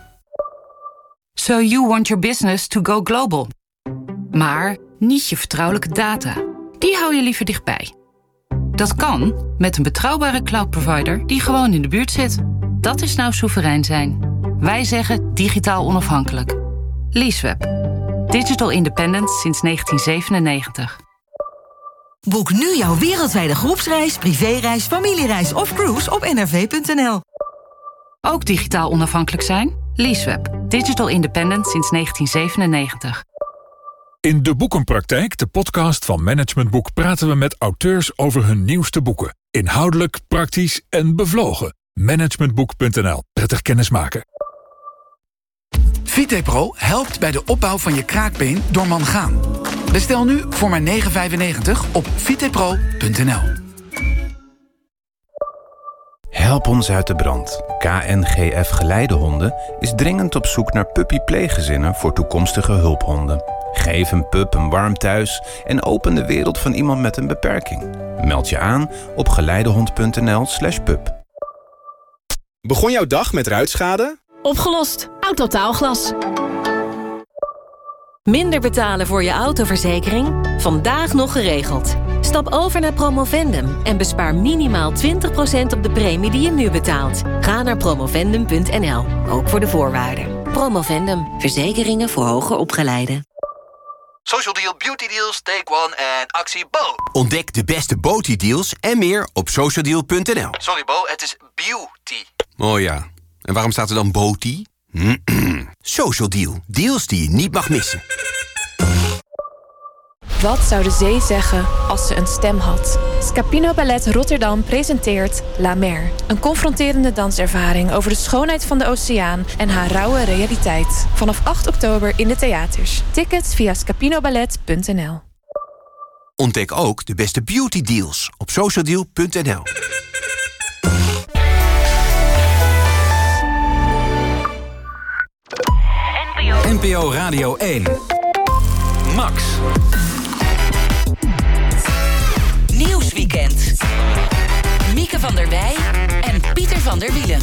So you want your business to go global. Maar niet je vertrouwelijke data. Die hou je liever dichtbij. Dat kan met een betrouwbare cloudprovider die gewoon in de buurt zit. Dat is nou soeverein zijn. Wij zeggen digitaal onafhankelijk. Leaseweb. Digital independence sinds 1997. Boek nu jouw wereldwijde groepsreis, privéreis, familiereis of cruise op nrv.nl. Ook digitaal onafhankelijk zijn? Leaseweb. Digital independent sinds 1997. In De Boekenpraktijk, de podcast van Management Boek, praten we met auteurs over hun nieuwste boeken. Inhoudelijk, praktisch en bevlogen. Managementboek.nl. Prettig kennismaken. VitePro helpt bij de opbouw van je kraakbeen door mangaan. Bestel nu voor maar €9,95 op vitepro.nl. Help ons uit de brand. KNGF Geleidehonden is dringend op zoek naar puppy-pleeggezinnen voor toekomstige hulphonden. Geef een pup een warm thuis en open de wereld van iemand met een beperking. Meld je aan op geleidehond.nl/pup. Begon jouw dag met ruitschade? Opgelost. Autotaalglas. Minder betalen voor je autoverzekering? Vandaag nog geregeld. Stap over naar Promovendum en bespaar minimaal 20% op de premie die je nu betaalt. Ga naar promovendum.nl, ook voor de voorwaarden. Promovendum, verzekeringen voor hoger opgeleiden. Social Deal, Beauty Deals, Take One en actie Bo. Ontdek de beste beauty deals en meer op socialdeal.nl. Sorry Bo, het is beauty. Oh ja, en waarom staat er dan beauty? Social Deal, deals die je niet mag missen. Wat zou de zee zeggen als ze een stem had? Scapino Ballet Rotterdam presenteert La Mer. Een confronterende danservaring over de schoonheid van de oceaan en haar rauwe realiteit. Vanaf 8 oktober in de theaters. Tickets via scapinoballet.nl. Ontdek ook de beste beauty deals op socialdeal.nl. NPO Radio 1. Max. Nieuwsweekend. Mieke van der Wij en Pieter van der Wielen.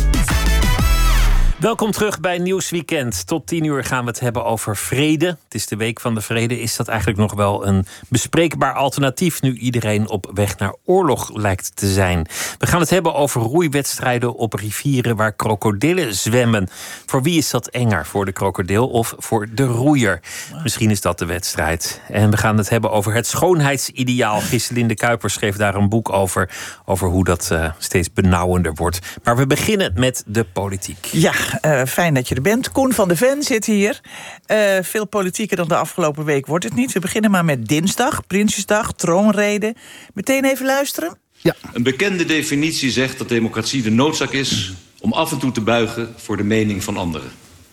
Welkom terug bij Nieuwsweekend. Tot 10 uur gaan we het hebben over vrede. Het is de Week van de Vrede. Is dat eigenlijk nog wel een bespreekbaar alternatief nu iedereen op weg naar oorlog lijkt te zijn? We gaan het hebben over roeiwedstrijden op rivieren waar krokodillen zwemmen. Voor wie is dat enger? Voor de krokodil of voor de roeier? Misschien is dat de wedstrijd. En we gaan het hebben over het schoonheidsideaal. Giselinde Kuipers schreef daar een boek over hoe dat steeds benauwender wordt. Maar we beginnen met de politiek. Ja, fijn dat je er bent. Koen van de Ven zit hier. Veel politieker dan de afgelopen week wordt het niet. We beginnen maar met dinsdag, Prinsjesdag, troonrede. Meteen even luisteren. Ja. Een bekende definitie zegt dat democratie de noodzaak is om af en toe te buigen voor de mening van anderen.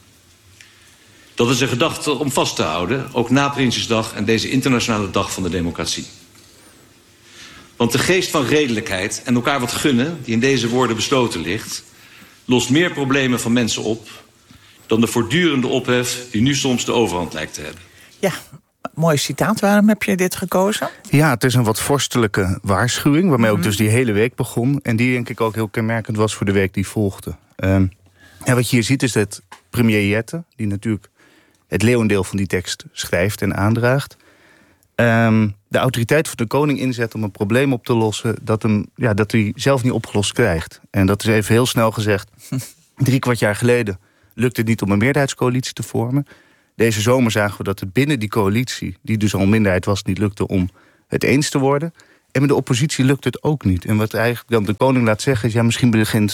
Dat is een gedachte om vast te houden, ook na Prinsjesdag en deze internationale dag van de democratie. Want de geest van redelijkheid en elkaar wat gunnen, die in deze woorden besloten ligt, lost meer problemen van mensen op dan de voortdurende ophef die nu soms de overhand lijkt te hebben. Ja, mooi citaat. Waarom heb je dit gekozen? Ja, het is een wat vorstelijke waarschuwing, waarmee ook dus die hele week begon. En die denk ik ook heel kenmerkend was voor de week die volgde. En wat je hier ziet is dat premier Jette, die natuurlijk het leeuwendeel van die tekst schrijft en aandraagt, de autoriteit van de koning inzet om een probleem op te lossen dat hij zelf niet opgelost krijgt. En dat is even heel snel gezegd. 3/4 jaar geleden lukte het niet om een meerderheidscoalitie te vormen. Deze zomer zagen we dat het binnen die coalitie, die dus al een minderheid was, niet lukte om het eens te worden. En met de oppositie lukt het ook niet. En wat eigenlijk dan de koning laat zeggen is, misschien begint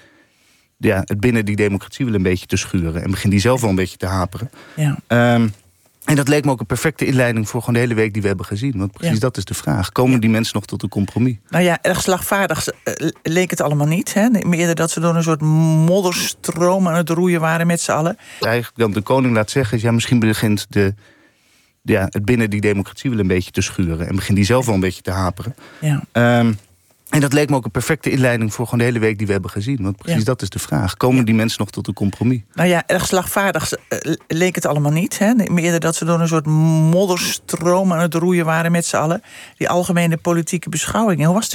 het binnen die democratie wel een beetje te schuren. En begint die zelf wel een beetje te haperen. Ja. En dat leek me ook een perfecte inleiding voor gewoon de hele week die we hebben gezien. Want precies dat is de vraag. Komen die mensen nog tot een compromis? Nou ja, erg slagvaardig leek het allemaal niet. Hè? Eerder dat ze door een soort modderstroom aan het roeien waren met z'n allen. Eigenlijk dan de koning laat zeggen is, misschien begint het binnen die democratie wel een beetje te schuren. En begint die zelf wel een beetje te haperen. Ja. En dat leek me ook een perfecte inleiding voor gewoon de hele week die we hebben gezien. Want precies dat is de vraag. Komen die mensen nog tot een compromis? Nou ja, erg slagvaardig leek het allemaal niet. Hè? Eerder dat ze door een soort modderstroom aan het roeien waren met z'n allen. Die algemene politieke beschouwingen. Hoe was de